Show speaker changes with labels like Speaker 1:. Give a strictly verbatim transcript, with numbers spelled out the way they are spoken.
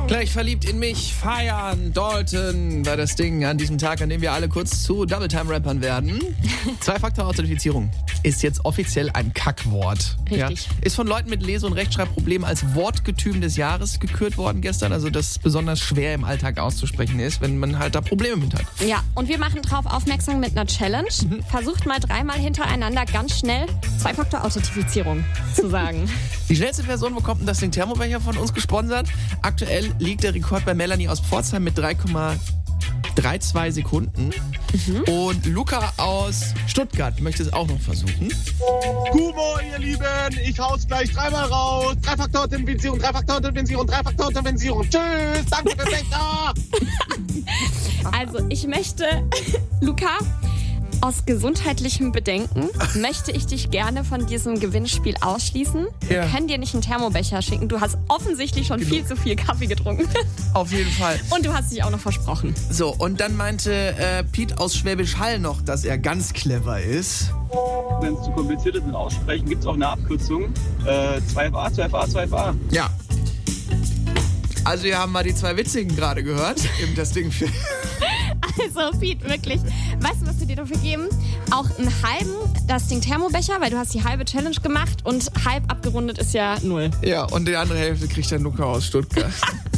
Speaker 1: Gleich verliebt in mich, feiern, Dalton war das Ding an diesem Tag, an dem wir alle kurz zu Double-Time-Rappern werden. Zwei-Faktor-Authentifizierung ist jetzt offiziell ein Kackwort.
Speaker 2: Richtig.
Speaker 1: Ja? Ist von Leuten mit Lese- und Rechtschreibproblemen als Wortgetüm des Jahres gekürt worden gestern. Also das besonders schwer im Alltag auszusprechen ist, wenn man halt da Probleme mit hat.
Speaker 2: Ja, und wir machen drauf aufmerksam mit einer Challenge. Mhm. Versucht mal dreimal hintereinander ganz schnell Zwei-Faktor-Authentifizierung zu sagen.
Speaker 1: Die schnellste Person bekommt das Ding Thermobecher von uns gesponsert. Aktuell liegt der Rekord bei Melanie aus Pforzheim mit drei Komma zweiunddreißig Sekunden. Mhm. Und Luca aus Stuttgart möchte es auch noch versuchen.
Speaker 3: Kumo, ihr Lieben, ich hau's gleich dreimal raus. Drei-Faktor-Authentifizierung, Drei-Faktor-Authentifizierung, Drei-Faktor-Authentifizierung. Tschüss, danke fürs Wetter.
Speaker 2: Also, ich möchte, Luca, aus gesundheitlichen Bedenken möchte ich dich gerne von diesem Gewinnspiel ausschließen. Wir
Speaker 1: Ja.
Speaker 2: können dir nicht einen Thermobecher schicken. Du hast offensichtlich schon
Speaker 1: Genug.
Speaker 2: viel zu viel Kaffee getrunken.
Speaker 1: Auf jeden Fall.
Speaker 2: Und du hast dich auch noch versprochen.
Speaker 1: So, und dann meinte äh, Piet aus Schwäbisch Hall noch, dass er ganz clever ist.
Speaker 4: Wenn es zu kompliziert ist mit Aussprechen, gibt es auch eine Abkürzung. Äh, zwei F A, zwei F A, zwei F A.
Speaker 1: Ja. Also wir haben mal die zwei Witzigen gerade gehört. Eben das Ding für...
Speaker 2: Also, Piet, wirklich. Weißt du, was wir dir dafür geben? Auch einen halben, das Ding Thermobecher, weil du hast die halbe Challenge gemacht und halb abgerundet ist ja null.
Speaker 1: Ja, und die andere Hälfte kriegt dann Luca aus Stuttgart.